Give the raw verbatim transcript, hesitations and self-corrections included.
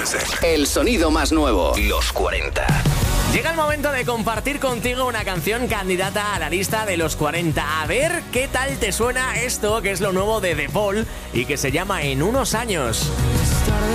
El sonido más nuevo. Los cuarenta. Llega el momento de compartir contigo una canción candidata a la lista de los cuarenta. A ver qué tal te suena esto, que es lo nuevo de The Paul y que se llama En unos años.